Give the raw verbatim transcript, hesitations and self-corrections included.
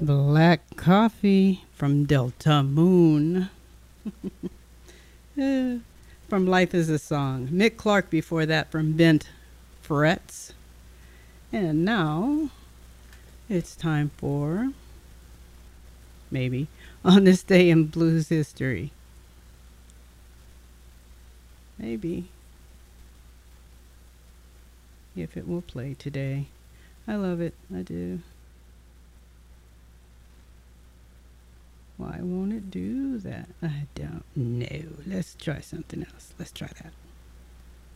Black Coffee from Delta Moon. Eh, from Life is a Song. Nick Clark before that from Bent Frets. And now it's time for, maybe, On This Day in Blues History. Maybe. If it will play today. I love it. I do. Why won't it do that? I don't know. Let's try something else. Let's try that.